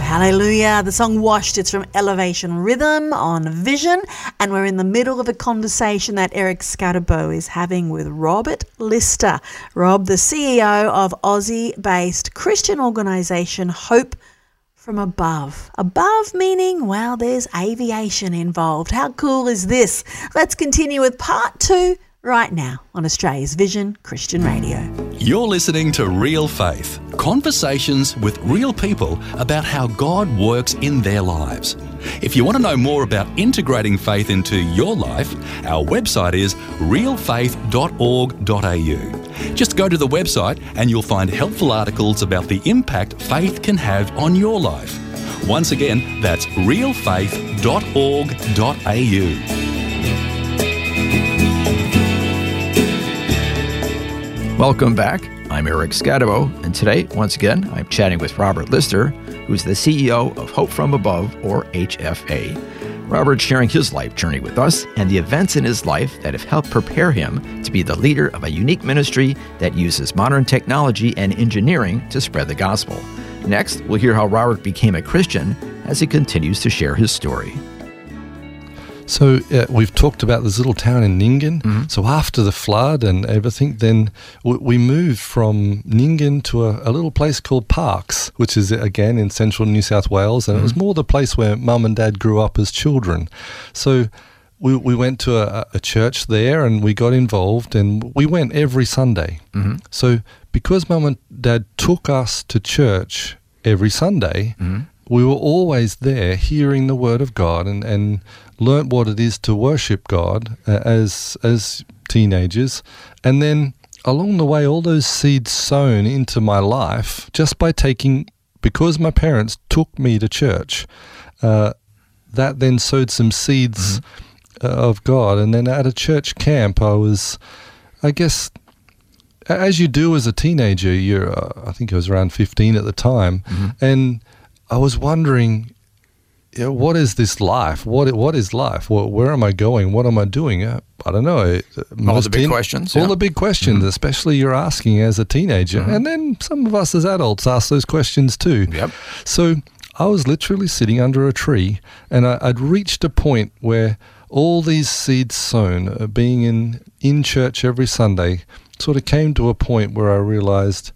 Hallelujah. The song Washed, it's from Elevation Rhythm on Vision, and we're in the middle of a conversation that Eric Scatterbo is having with Robert Lister. Rob, the CEO of Aussie-based Christian organisation Hope from Above. Above meaning, well, there's aviation involved. How cool is this? Let's continue with part 2 right now on Australia's Vision Christian Radio. You're listening to Real Faith, conversations with real people about how God works in their lives. If you want to know more about integrating faith into your life, our website is realfaith.org.au. Just go to the website and you'll find helpful articles about the impact faith can have on your life. Once again, that's realfaith.org.au. Welcome back. I'm Eric Scatterbo, and today, once again, I'm chatting with Robert Lister, who's the CEO of Hope from Above, or HFA. Robert's sharing his life journey with us and the events in his life that have helped prepare him to be the leader of a unique ministry that uses modern technology and engineering to spread the gospel. Next, we'll hear how Robert became a Christian as he continues to share his story. So we've talked about this little town in Nyngan. Mm-hmm. So after the flood and everything, then we moved from Nyngan to a little place called Parkes, which is, again, in central New South Wales. And it was more the place where Mum and Dad grew up as children. So we went to a church there and we got involved, and we went every Sunday. Mm-hmm. So because Mum and Dad took us to church every Sunday, we were always there hearing the Word of God and learnt what it is to worship God as teenagers. And then along the way, all those seeds sown into my life just by because my parents took me to church, that then sowed some seeds of God. And then at a church camp, I was, I guess, as you do as a teenager, I think I was around 15 at the time, and I was wondering, what is this life? What is life? Where am I going? What am I doing? I don't know. All the big questions. All the big questions, especially you're asking as a teenager. And then some of us as adults ask those questions too. Yep. So I was literally sitting under a tree, and I'd reached a point where all these seeds sown, being in church every Sunday, sort of came to a point where I realized,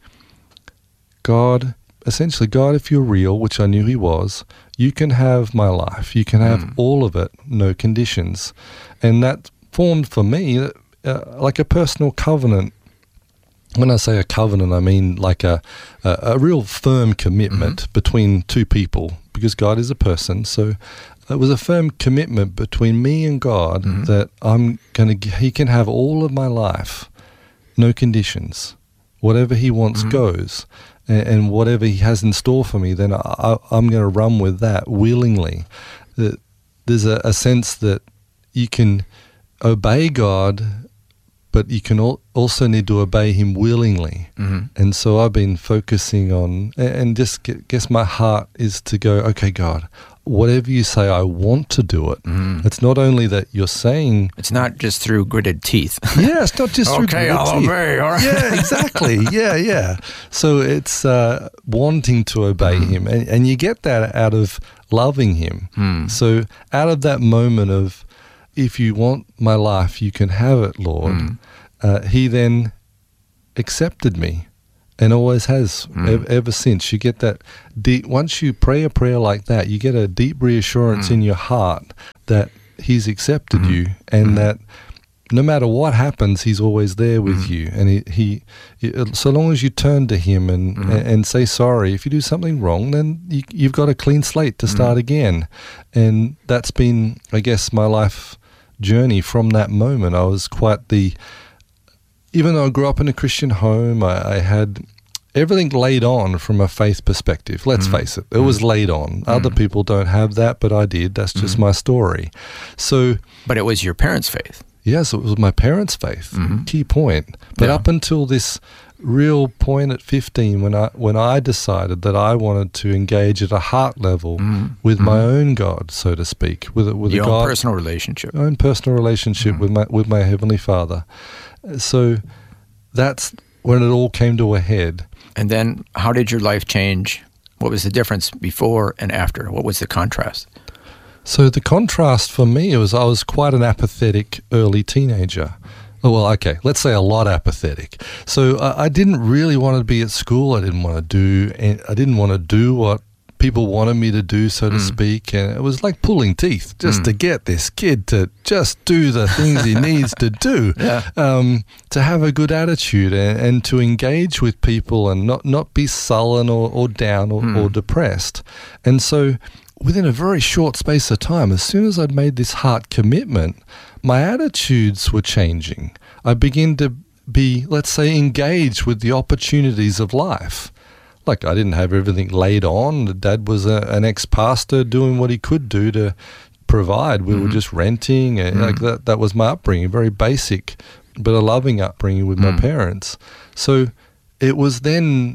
God, if you're real, which I knew he was, you can have my life. You can have all of it, no conditions. And that formed for me like a personal covenant. When I say a covenant, I mean like a real firm commitment between two people, because God is a person. So it was a firm commitment between me and God that he can have all of my life, no conditions. Whatever he wants goes. And whatever he has in store for me, then I'm going to run with that willingly. There's a sense that you can obey God, but you can also need to obey him willingly. And so I've been focusing on, and just guess my heart is to go, okay, God, whatever you say, I want to do it. It's not only that you're saying... It's not just through gritted teeth. Yeah, it's not just through gritted teeth. Okay, I'll obey, all right. Yeah, exactly. Yeah. So it's wanting to obey him. And you get that out of loving him. So out of that moment of, if you want my life, you can have it, Lord, he then accepted me. And always has, ever since. You get that deep, once you pray a prayer like that, you get a deep reassurance in your heart that he's accepted you, and that no matter what happens, he's always there with you. And he so long as you turn to him and say sorry, if you do something wrong, then you've got a clean slate to start again. And that's been, I guess, my life journey from that moment. I was even though I grew up in a Christian home, I had everything laid on from a faith perspective. Let's face it, it was laid on. Other people don't have that, but I did. That's just my story. So, but it was your parents' faith. Yes, it was my parents' faith. Key point. But up until this real point at 15, when I decided that I wanted to engage at a heart level with my own God, so to speak, with your a God, own personal relationship, with my Heavenly Father. So that's when it all came to a head. And then how did your life change What was the difference before and after? What was the contrast? So the contrast for me was I was quite an apathetic early teenager. Oh, well, okay, let's say a lot apathetic. So I didn't really want to be at school. I didn't want to do what people wanted me to do, so to speak. And it was like pulling teeth just to get this kid to just do the things he needs to do, to have a good attitude and to engage with people and not be sullen or down or depressed. And so within a very short space of time, as soon as I'd made this heart commitment, my attitudes were changing. I began to be, let's say, engaged with the opportunities of life. Like, I didn't have everything laid on. Dad was an ex-pastor doing what he could do to provide. We were just renting. And like that was my upbringing, very basic, but a loving upbringing with my parents. So it was then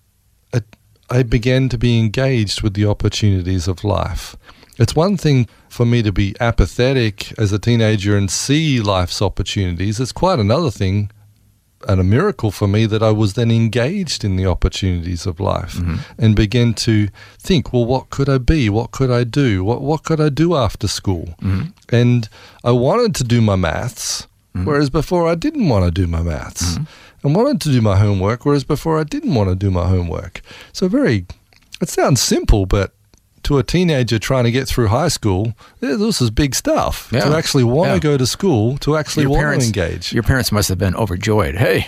I began to be engaged with the opportunities of life. It's one thing for me to be apathetic as a teenager and see life's opportunities. It's quite another thing and a miracle for me that I was then engaged in the opportunities of life and began to think, well, what could I be? What could I do? What could I do after school? And I wanted to do my maths, whereas before I didn't want to do my maths. I wanted to do my homework, whereas before I didn't want to do my homework. So it sounds simple, but to a teenager trying to get through high school, this is big stuff. To actually want to go to school, to actually want to engage. Your parents must have been overjoyed. Hey,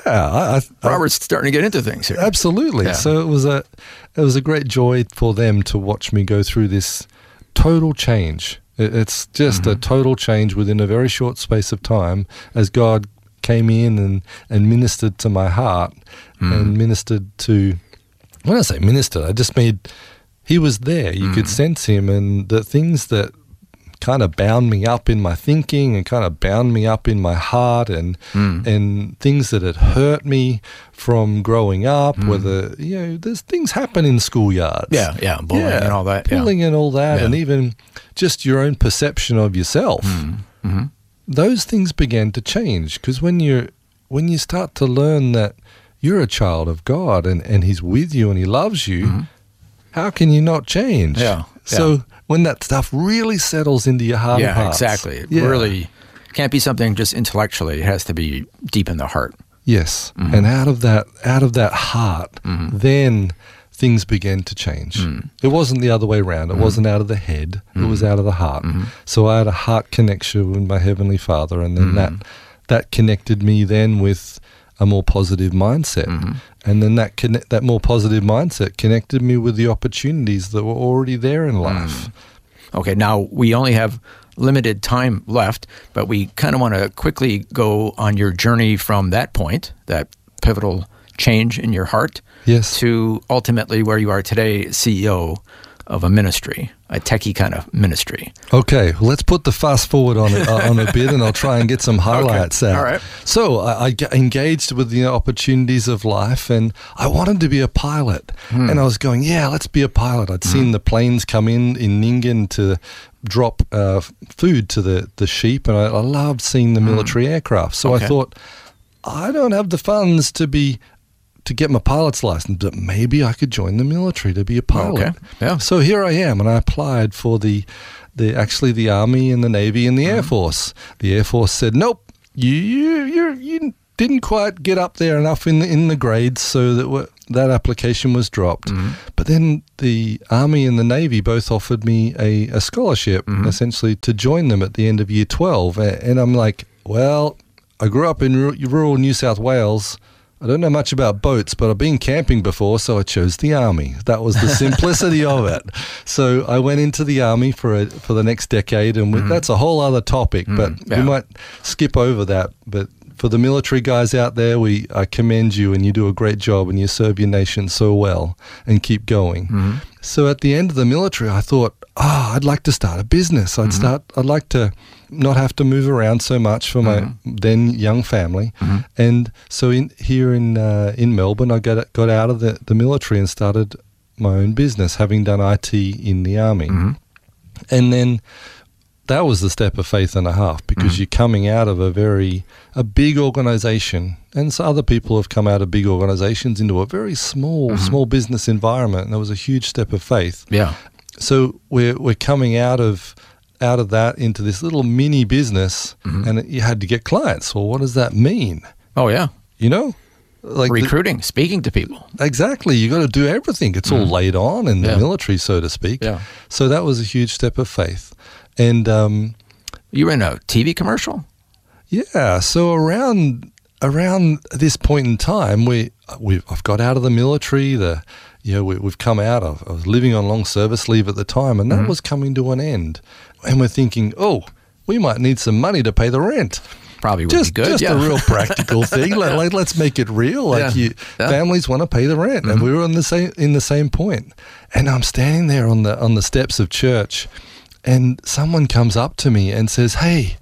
Robert's starting to get into things here. Absolutely. Yeah. So it was a great joy for them to watch me go through this total change. It's just a total change within a very short space of time as God came in and ministered to my heart and ministered to, when I say ministered, I just mean he was there. You could sense him, and the things that kind of bound me up in my thinking and kind of bound me up in my heart and things that had hurt me from growing up, whether, there's things happen in schoolyards. Bullying and all that. Bullying and all that, and even just your own perception of yourself. Those things began to change because when you start to learn that you're a child of God and he's with you and he loves you, how can you not change? So when that stuff really settles into your heart of hearts. Exactly. It really can't be something just intellectually. It has to be deep in the heart. Yes. And out of that heart, then things began to change. It wasn't the other way around. It wasn't out of the head. It was out of the heart. So I had a heart connection with my Heavenly Father, and then that connected me then with a more positive mindset. And then that more positive mindset connected me with the opportunities that were already there in life. Okay, now we only have limited time left, but we kind of want to quickly go on your journey from that point, that pivotal change in your heart, to ultimately where you are today, CEO of a ministry, a techie kind of ministry. Okay, well, let's put the fast forward on a bit, and I'll try and get some highlights out. All right. So I engaged with the opportunities of life, and I wanted to be a pilot. And I was going, let's be a pilot. I'd seen the planes come in Nyngan to drop food to the sheep, and I loved seeing the military aircraft. So I thought, I don't have the funds to get my pilot's license, but maybe I could join the military to be a pilot. So here I am, and I applied for the Army and the Navy and the Air Force. The Air Force said, nope, you didn't quite get up there enough in the grades, so that application was dropped. But then the Army and the Navy both offered me a scholarship, essentially, to join them at the end of year 12. And I'm like, well, I grew up in rural New South Wales. I don't know much about boats, but I've been camping before, so I chose the Army. That was the simplicity of it. So I went into the Army for the next decade, and that's a whole other topic, but we might skip over that. But for the military guys out there, I commend you, and you do a great job, and you serve your nation so well, and keep going. So at the end of the military, I thought, I'd like to start a business. I'd like to not have to move around so much for my then young family. And so here in Melbourne, I got out of the military and started my own business, having done IT in the Army. And then that was the step of faith and a half, because you're coming out of a big organization, and so other people have come out of big organizations into a very small business environment, and that was a huge step of faith. Yeah. So we're coming out of that into this little mini business, and you had to get clients. Well, what does that mean? Oh, yeah. You know? Like recruiting, speaking to people. Exactly. You got to do everything. It's all laid on in the military, so to speak. Yeah. So that was a huge step of faith. And you were in a TV commercial? Yeah. So around this point in time, I've got out of the military. We've come out. I was living on long service leave at the time, and that was coming to an end. And we're thinking, oh, we might need some money to pay the rent. Probably would be good. Just a real practical thing. Let's make it real. Families want to pay the rent, and we were in the same point. And I'm standing there on the steps of church, and someone comes up to me and says, "Hey,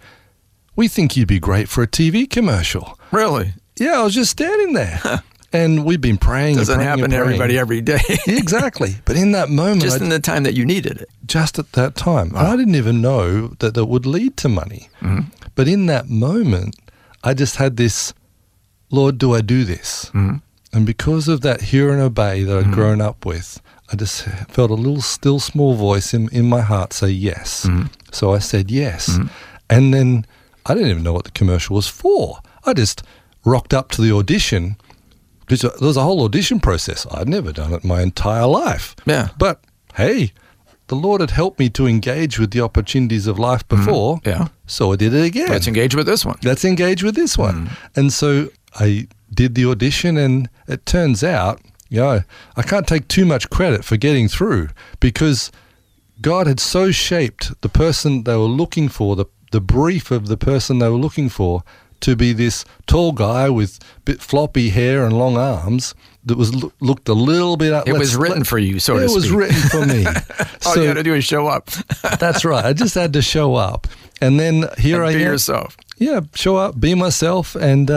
we think you'd be great for a TV commercial." Really? Yeah, I was just standing there. And we've been praying. Doesn't happen to everybody every day. Exactly. But in that moment, just in the time that you needed it. Just at that time. I didn't even know that would lead to money. But in that moment, I just had this, Lord, do I do this? And because of that hear and obey that I'd grown up with, I just felt a little still small voice in my heart say yes. So I said yes. And then I didn't even know what the commercial was for. I just rocked up to the audition. There was a whole audition process. I'd never done it my entire life. Yeah. But, hey, the Lord had helped me to engage with the opportunities of life before. Yeah. So I did it again. Let's engage with this one. Let's engage with this one. And so I did the audition, and it turns out, I can't take too much credit for getting through, because God had so shaped the person they were looking for, the brief of the person they were looking for, to be this tall guy with bit floppy hair and long arms that looked a little bit... It was written for you, so to speak. It was written for me. All you had to do is show up. That's right. I just had to show up. And then here I am. Be yourself. Yeah, show up, be myself. And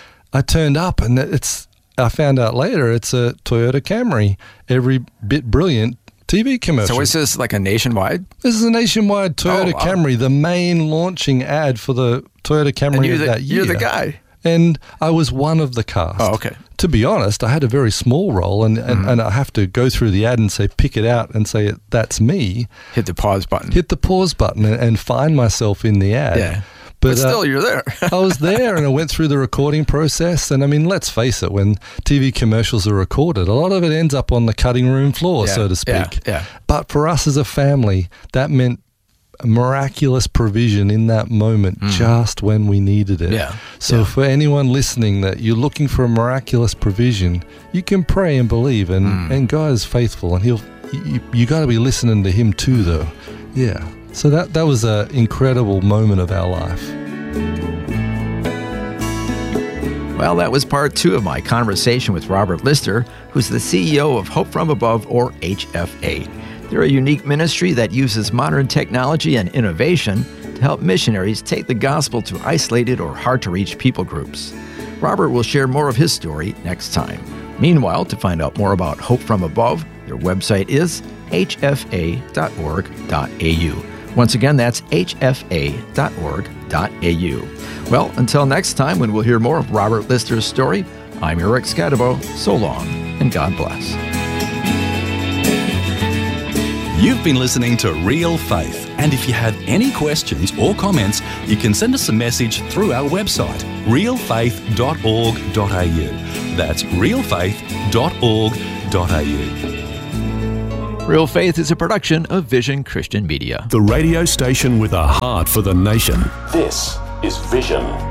I turned up, and I found out later it's a Toyota Camry, every bit brilliant TV commercial. So is this like a nationwide? This is a nationwide Toyota Camry, the main launching ad for the Toyota Camry of that year. You're the guy. And I was one of the cast. Oh, okay. To be honest, I had a very small role, and I have to go through the ad and say, pick it out and say, that's me. Hit the pause button. Hit the pause button and find myself in the ad. Yeah. But still, you're there. I was there, and I went through the recording process. And I mean, let's face it, when TV commercials are recorded, a lot of it ends up on the cutting room floor, so to speak. Yeah. But for us as a family, that meant a miraculous provision in that moment, just when we needed it. Yeah. So for anyone listening that you're looking for a miraculous provision, you can pray and believe, and God is faithful, and you got to be listening to Him too, though. Yeah. So that was an incredible moment of our life. Well, that was part 2 of my conversation with Robert Lister, who's the CEO of Hope From Above, or HFA. They're a unique ministry that uses modern technology and innovation to help missionaries take the gospel to isolated or hard-to-reach people groups. Robert will share more of his story next time. Meanwhile, to find out more about Hope From Above, their website is hfa.org.au. Once again, that's hfa.org.au. Well, until next time, when we'll hear more of Robert Lister's story, I'm Eric Scadabo. So long, and God bless. You've been listening to Real Faith, and if you have any questions or comments, you can send us a message through our website, realfaith.org.au. That's realfaith.org.au. Real Faith is a production of Vision Christian Media. The radio station with a heart for the nation. This is Vision.